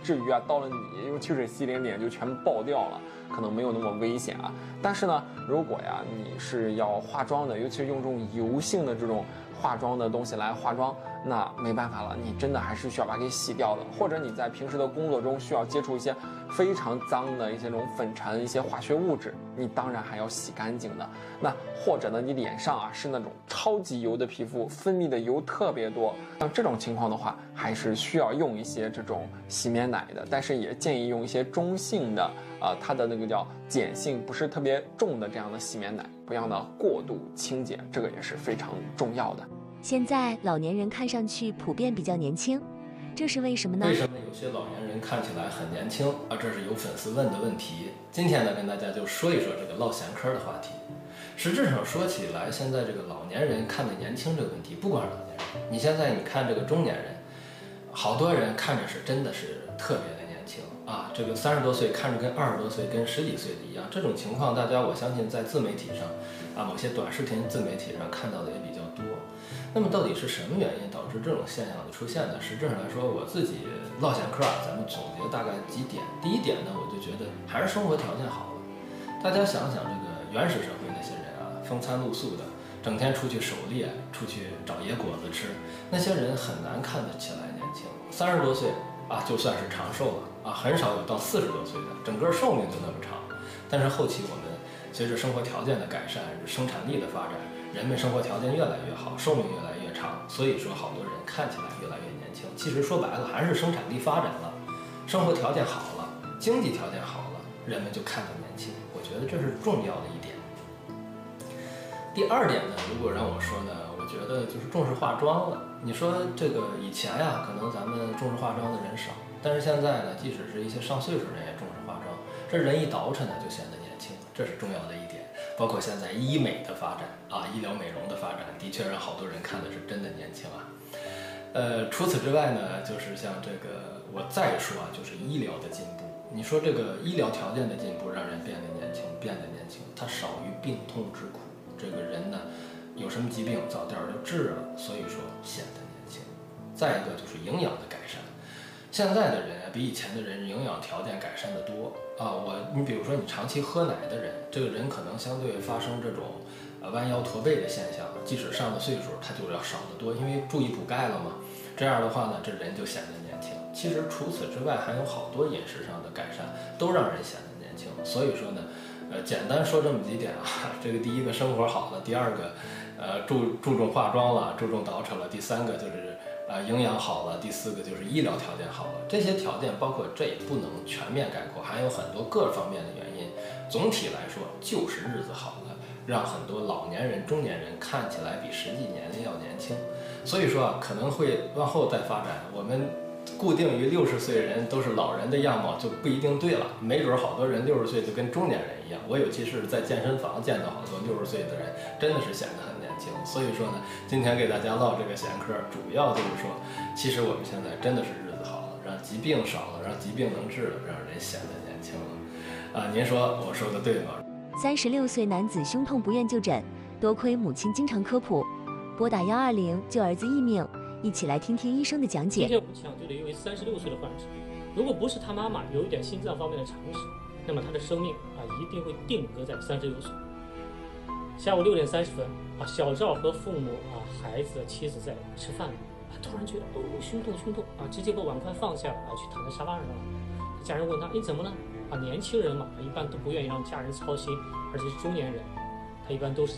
至于啊到了你尤其是洗脸就全爆掉了，可能没有那么危险啊。但是呢，如果呀你是要化妆的，尤其是用这种油性的这种化妆的东西来化妆，那没办法了，你真的还是需要把它给洗掉的。或者你在平时的工作中需要接触一些非常脏的一些这种粉尘、一些化学物质，你当然还要洗干净的。那或者呢，你脸上啊是那种超级油的皮肤，分泌的油特别多，像这种情况的话，还是需要用一些这种洗面奶的，但是也建议用一些中性的，它的那个叫碱性不是特别重的这样的洗面奶，不要呢过度清洁，这个也是非常重要的。 现在老年人看上去普遍比较年轻，这是为什么呢？ 为什么有些老年人看起来很年轻啊？这是有粉丝问的问题。今天呢，跟大家就说一说这个唠闲嗑的话题。实质上说起来，现在这个老年人看的年轻这个问题，不光是老年人，你现在你看这个中年人，好多人看着是真的是特别的年轻啊，这个30多岁看着跟20多岁、跟10几岁的一样。这种情况，大家我相信在自媒体上啊，某些短视频自媒体上看到的也比较多。那么到底是什么原因导致这种现象的出现呢？实质上来说，我自己唠闲嗑啊，咱们总结大概几点。第一点呢，我就觉得还是生活条件好了。大家想想，这个原始社会那些人啊，风餐露宿的，整天出去狩猎，出去找野果子吃，那些人很难看得起来年轻。30多岁啊，就算是长寿了啊，很少有到40多岁的，整个寿命就那么长。但是后期我们随着生活条件的改善，生产力的发展，人们生活条件越来越好，寿命越来越长，所以说好多人看起来越来越年轻。其实说白了，还是生产力发展了，生活条件好了，经济条件好了，人们就看得年轻。我觉得这是重要的一点。第二点呢，如果让我说呢，我觉得就是重视化妆了。你说这个以前呀，可能咱们重视化妆的人少，但是现在呢，即使是一些上岁数人也重视化妆，这人一捯饬呢，就显得年轻，这是重要的一点。包括现在医美的发展啊，医疗美容的发展，的确让好多人看的是真的年轻啊。除此之外呢，就是像这个，我再说啊，就是医疗的进步。你说这个医疗条件的进步，让人变得年轻，它少于病痛之苦。这个人呢，有什么疾病早点就治了，所以说显得年轻。再一个就是营养的改善。现在的人啊，比以前的人营养条件改善的多啊。你比如说你长期喝奶的人，这个人可能相对发生这种弯腰驼背的现象，即使上了岁数，他就要少得多，因为注意补钙了嘛。这样的话呢，这人就显得年轻。其实除此之外，还有好多饮食上的改善，都让人显得年轻。所以说呢，简单说这么几点啊，这个第一个生活好了，第二个注重化妆了，注重捯饬了，第三个就是营养好了，第四个就是医疗条件好了。这些条件包括这也不能全面概括，还有很多各方面的原因。总体来说就是日子好了，让很多老年人、中年人看起来比实际年龄要年轻。所以说啊，可能会往后再发展，我们固定于60岁人都是老人的样貌就不一定对了，没准好多人60岁就跟中年人一样。我尤其是在健身房见到好多60岁的人，真的是显得很年轻。所以说呢，今天给大家唠这个闲嗑，主要就是说，其实我们现在真的是日子好了，让疾病少了，让疾病能治了，让人显得年轻了。您说我说的对吗 ？36岁男子胸痛不愿就诊，多亏母亲经常科普，拨打120救儿子一命。一起来听听医生的讲解。 今天我们抢救的一位36岁的患者，如果不是他妈妈有一点心脏方面的常识，那么他的生命一定会定格在36岁。下午6点30分小赵和父母孩子的妻子在吃饭突然觉得胸痛直接把碗筷放下了去躺在沙发上了。家人问他你怎么了年轻人嘛一般都不愿意让家人操心，而且是中年人，他一般都是